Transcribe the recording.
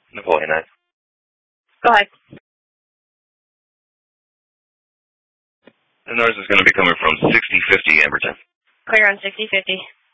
Napoleon 9. Go ahead. The noise is going to be coming from 6050 Amberton. Clear on 6050.